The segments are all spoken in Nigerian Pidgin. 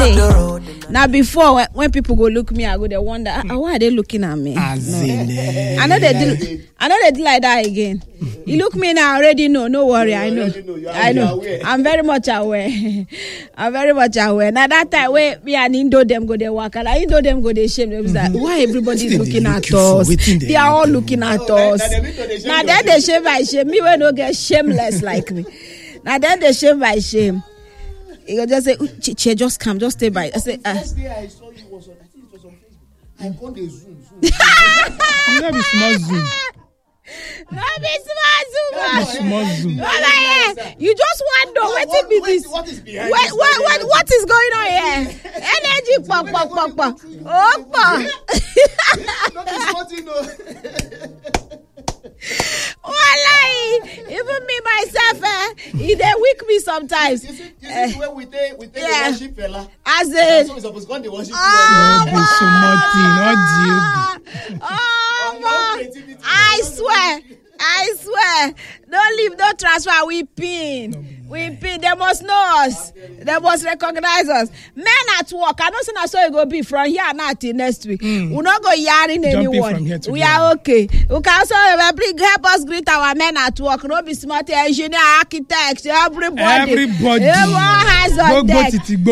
say. Now before when people go look me, I go they wonder why are they looking at me? I know they do like that again. You look me now, I already know. No worry, I know. I'm very much aware. Now that time when me and Indo them go they walk, and Indo them go they shame. They was like, why everybody is looking at us? They are all looking at us. Now then they shame by shame. Me will not get shameless like me. Now then they shame by shame. You just say, Chiche, just come, just stay by. I say, First day I saw you was on, I think it was on Facebook. I called the Zoom. You have a small Zoom. Small Zoom. You just want to know what be this? What is behind What is going on here? Energy, pop. Even me myself, they weak me sometimes. You see where we take worship fella. As in, So we supposed to go to worship I swear. Don't leave, don't transfer. We pin. They must know us. They must recognize us. Men at work. I don't see so it go be from here now till next week. We're not going yarning anyone. We are okay. We can also help us greet our men at work. No be smart engineer, architects, everybody. Everyone has on deck.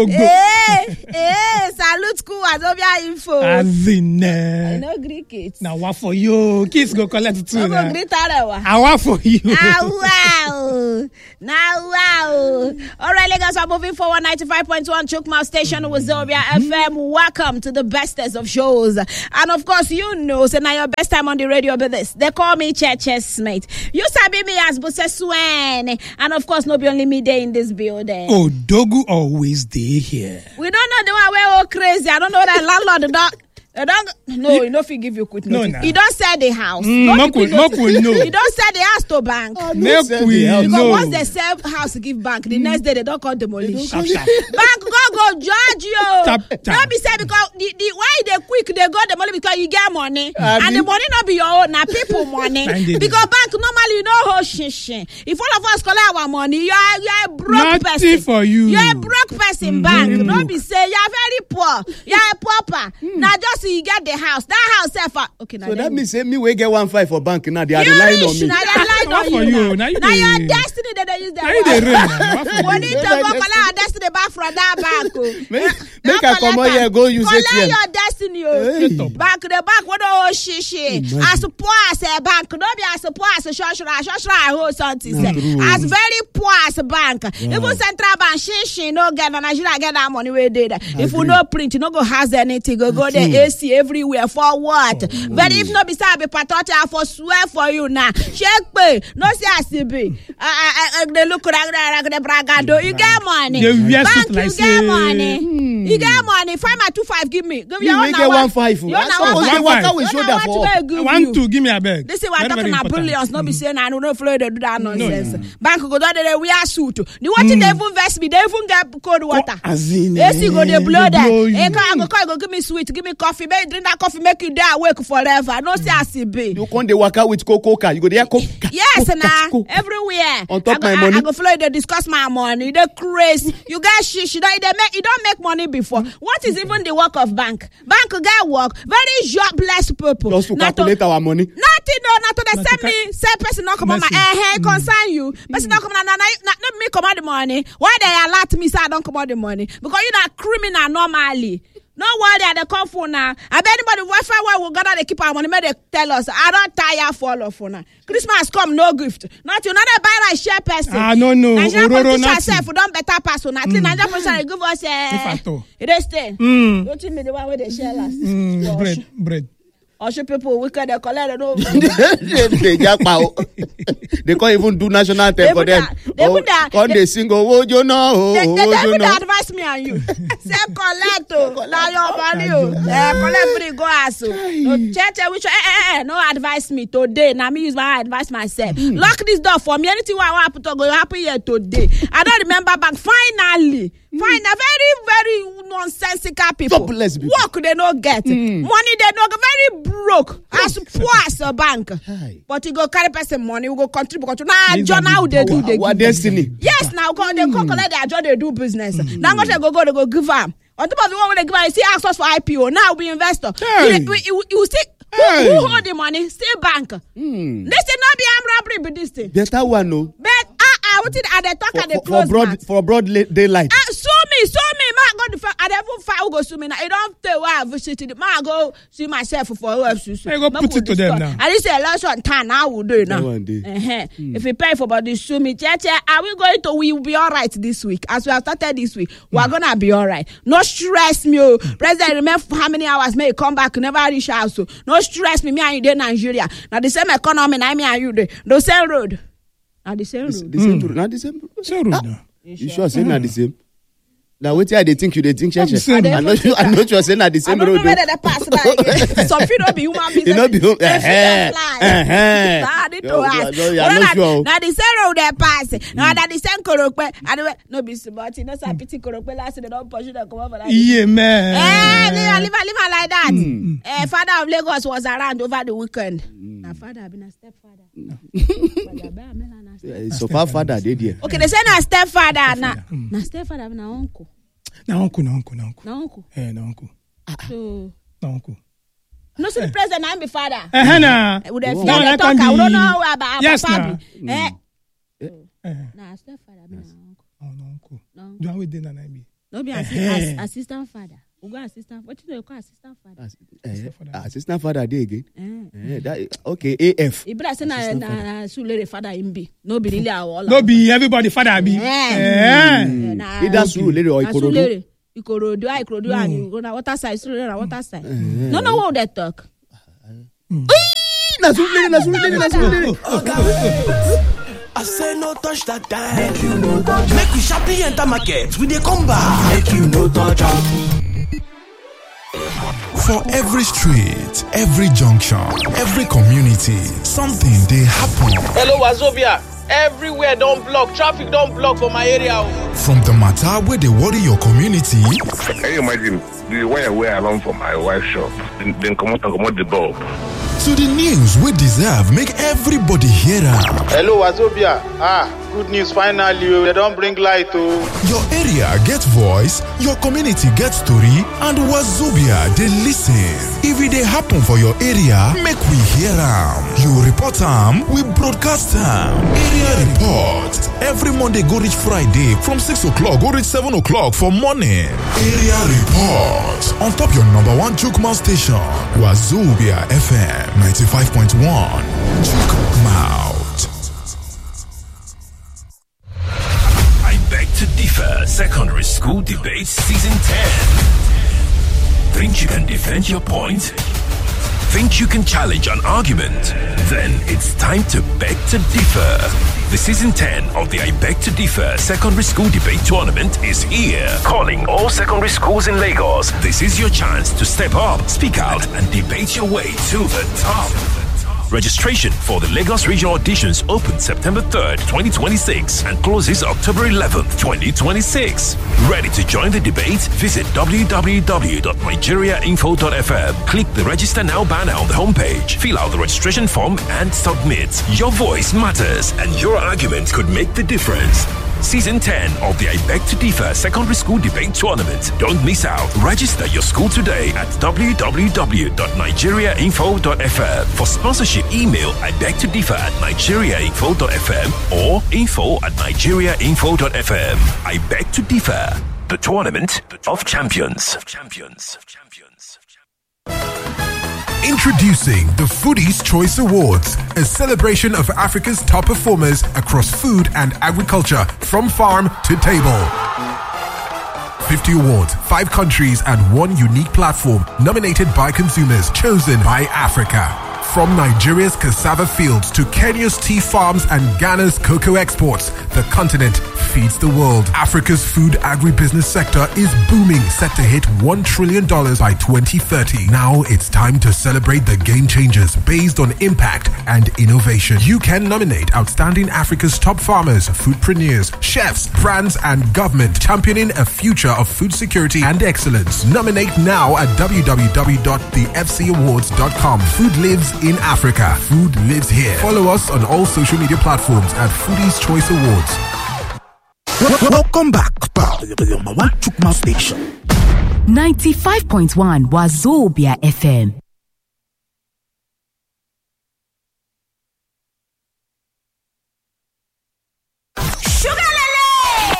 Salute school Azobia info. I know Greek kids. Now what for you? Kids go collect it too. I greet her. I want for you. Wow. All right, Lagos are moving forward. 95.1 Chukma station with Zobia FM. Welcome to the bestest of shows. And of course, so now your best time on the radio be this. They call me Cheche Smith. You sabi me as Buse Swen. And of course, no be only me there in this building. Oh, Dogu always there here. We don't know the one we're all crazy. I don't know that landlord no, he don't give you quick notice. No, he don't sell the house. We know. He don't sell the house to bank. Because once they sell house to give bank, the next day they don't come demolish. Bank go judge you. Don't be say because the why they quick they go demolish because you get money and the money not be your own, now people money. Because bank normally hold shin. If all of us collect our money, you are a broke person. For you. You're a broke person. Bank don't be say you're very poor. You're a pauper. Now just you get the house. That house okay. So that means me we get 1.5 for bank now. They are relying on me. Now they relying on you. Now your destiny that they use that. We need to go collect our destiny back from that bank. Make a come here go use it. Collect your destiny. Bank the bank. What oh shishi. As poor as a bank. Don't be as poor as a shashra. Hold something. As very poor as a bank. Even central bank shishi no get Nigeria get that money we did. If we no print, you no go has anything. Go there. Everywhere for what? But if no beside be patoti, I for swear for you now. Check pay. No see ACB. They look like the bragado. You get money. Bank, you get money. You get money. 5 my 2.5. Give me. Give you get 1.5. You want to give me a bag. This is what I'm talking about. Brilliance. No be saying I don't know Floyd do that nonsense. Bank go there. We are suit. The what they even vest me. They even get cold water. Yes, you go they blow that. Go give me sweet. Give me coffee. Make drink that coffee. Make you there awake forever. No see ACB. You can't work out with coca. You go there coca. Yes, now everywhere. On top my money. I go Floyd they discuss my money. They crazy. You get shish. You don't make money before. What is even the work of bank? Bank get work. Very jobless people. Just to calculate our money. Nothing. No, not to the send me. Say person not come on my hair concern you. Person not come on. Not me come out the money. Why they alert me say I don't come out the money? Because you not criminal normally. No worry, they come for now. I bet anybody Wi-Fi where we gather they keep our money. May they tell us I don't tire fall off for now. Christmas come no gift. Not you not buy like share person. No. Nigerian politician self don't better pass on. At least Nigerian politician give us it stay. Don't you mean the one where they share last? Bread. Osho people wicked they collect no. They can't even do national anthem for them. They sing would you know? They advise me on you. Say collect now your money. Collect free go ask. No church which no advise me today. Now me use my advice myself. Lock this door for me. Anything what happen to go happen here today. I don't remember back finally. Find a very, very nonsensical people. Work they don't get. Money they don't get. Very broke. As poor as a bank. But you go carry person money, you go contribute. Now, John, how they do they what destiny? Yes, now they collect their job, they do business. Now what they go give them. On top of the one when they give us, see access for IPO. Now we investor. Hey. You see who hold the money? Still bank. This should not be armed robbery, but this thing. Better one, no. But what did I talk at the close for broad daylight. Sue me. Man, go I never fight. Go sue me now. You don't tell why I visited. Man, go see myself for UFC. I go put it to them now. I just say last one time. Now we'll do it now. If you pay for body, sue me. Are we going to? We will be all right this week. As we have started this week, we are gonna be all right. No stress me. President, remember how many hours may come back? Never reach out. So no stress me. Me and you there Nigeria. Now the same economy. Now me and you there. The same road. Now the same road. The same road. Not the same road. Same road now. You sure say not the same? Now what they think you they think I'm not sure saying that the same road. I don't know whether they pass by. Some people don't be human beings. You know be home. Now the same road they pass. Now that the same korokwe. No be smart. No say pity korokwe last they don't push them come over like. Yeah man. Live like that. Father of Lagos was around over the weekend. Now father have been a stepfather. So far father they there. Okay, they say na stepfather na. Na stepfather na uncle. Na uncle. Na uncle. Na uncle. So na uncle. No see the president na be father. Na. We dey talk. We don't know about family. Na stepfather be na uncle. Oh, no uncle. No. Do I wait then na be? No be assistant father. We go assistant. What you call assistant father? Assistant father dey again. That okay. AF. Ibra say na Sulere father him be. No be really all. No be everybody father be. Either Sulere or Ikorodu. Ikorodu and you go na water side. Sulere na water side. No what they talk. Na Sulere. I say no touch that time. Make you no touch. Make we sharply enter market. We dey come back. Make you no touch. For every street, every junction, every community, something dey happen. Hello Wazobia, everywhere don't block, traffic don't block for my area. From the matter where they worry your community. Can you imagine the wire where I run for my wife's shop, then come out the bulb. To the news we deserve, make everybody hear am. Hello Wazobia, good news finally, they don't bring light to. Your area get voice, your community get story, and Wazobia they listen. If it dey happen for your area, make we hear am. You report am, we broadcast am. Area report. Every Monday go reach Friday from 6 o'clock go reach 7 o'clock for morning. Area report. On top your number one Chukma station, Wazobia FM 95.1. Chukmouth. I Beg to Differ Secondary School Debate Season 10. Think you can defend your point? Think you can challenge an argument? Then it's time to beg to differ. The Season 10 of the I Beg to Differ Secondary School Debate Tournament is here. Calling all secondary schools in Lagos, this is your chance to step up, speak out, and debate your way to the top. Registration for the Lagos Regional Auditions opens September 3rd, 2026 and closes October 11th, 2026. Ready to join the debate? Visit www.nigeriainfo.fm. Click the Register Now banner on the homepage. Fill out the registration form and submit. Your voice matters and your argument could make the difference. Season 10 of the I Beg to Differ Secondary School Debate Tournament. Don't miss out. Register your school today at www.nigeriainfo.fm. For sponsorship, email ibegtodiffer@nigeriainfo.fm or info@nigeriainfo.fm. I Beg to Differ, the tournament of champions. Introducing the Foodies Choice Awards, a celebration of Africa's top performers across food and agriculture, from farm to table. 50 awards, 5 countries, and 1 unique platform nominated by consumers, chosen by Africa. From Nigeria's cassava fields to Kenya's tea farms and Ghana's cocoa exports, the continent feeds the world. Africa's food agribusiness sector is booming, set to hit $1 trillion by 2030. Now it's time to celebrate the game changers based on impact and innovation. You can nominate outstanding Africa's top farmers, foodpreneurs, chefs, brands, and government, championing a future of food security and excellence. Nominate now at www.thefcawards.com. Food lives in Africa. Food lives here. Follow us on all social media platforms at Foodies Choice Awards. Welcome back, pal. The number one Chukma station. 95.1 Wazobia FM.